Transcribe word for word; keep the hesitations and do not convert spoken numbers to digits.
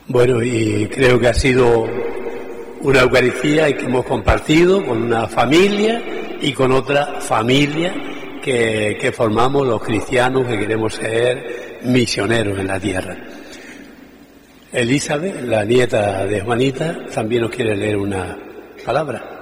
Bueno, y creo que ha sido una Eucaristía y que hemos compartido con una familia y con otra familia que, que formamos los cristianos que queremos ser misioneros en la tierra. Elizabeth, la nieta de Juanita, también nos quiere leer una palabra.